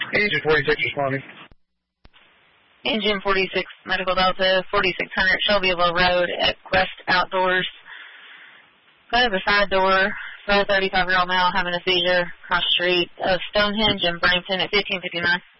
Engine 46 responding. Engine 46, Medical Delta, 4600 Shelbyville Road at Quest Outdoors. Go to the side door for a 35-year-old male having a seizure across the street of Stonehenge and Brampton at 1559.